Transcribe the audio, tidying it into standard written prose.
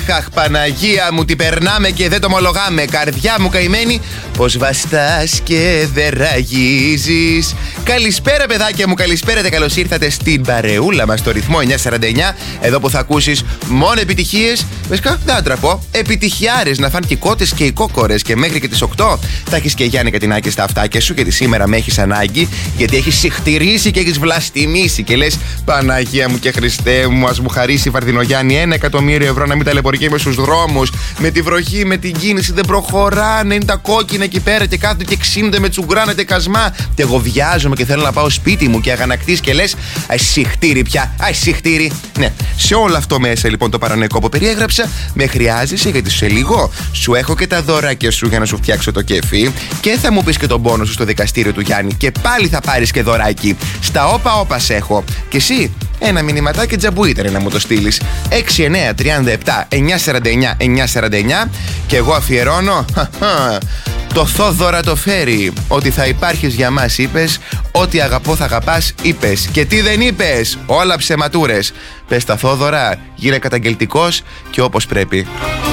Αχ, Παναγία μου, τι περνάμε και δεν το ομολογάμε. Καρδιά μου καημένη, πως βαστάς και δεν ραγίζεις. Καλησπέρα, παιδάκια μου, καλησπέρα και καλώς ήρθατε στην παρεούλα μας στο ρυθμό 949. Εδώ που θα ακούσεις μόνο επιτυχίες. Βασικά, δεν θα τραπώ. Επιτυχιάρες να φάνε και οι κότες και οι κόκορες. Και μέχρι και τις 8 θα έχεις και Γιάννη Κατινάκη στα αυτάκια σου. Γιατί σήμερα με έχεις ανάγκη. Γιατί έχεις συχτηρίσει και έχεις βλαστημίσει. Και λες, Παναγία μου και Χριστέ μου, ας μου χαρίσει η Βαρδινογιάννη 1.000.000 ευρώ να μην ταλαιπωρικέμαι στους δρόμους. Με τη βροχή, με την κίνηση δεν προχωράνε. Είναι τα κόκκινα εκεί πέρα και κάθονται και ξύνονται με τσουγκράνε τεκασμά. Και εγώ βιάζομαι και θέλω να πάω σπίτι μου και αγανακτής και λες, συχτήρι πια, συχτήρι. Ναι, σε όλο αυτό μέσα λοιπόν το παρανοϊκό που περιέγραψα, με χρειάζεσαι γιατί σε λίγο σου έχω και τα δωράκια σου για να σου φτιάξω το κέφι και θα μου πεις και τον πόνο σου στο δικαστήριο του Γιάννη και πάλι θα πάρεις και δωράκι. Στα όπα σε έχω. Και εσύ ένα μηνυματάκι τζαμπουίτερ να μου το στείλεις. 6937 949 και εγώ αφιερώνω το Θόδωρα το φέρει. Ότι θα υπάρχεις για μας είπες, ότι αγαπώ θα αγαπάς είπες. Και τι δεν είπες, όλα ψεματούρες. Πες τα Θόδωρα, γίνε καταγγελτικός και όπως πρέπει.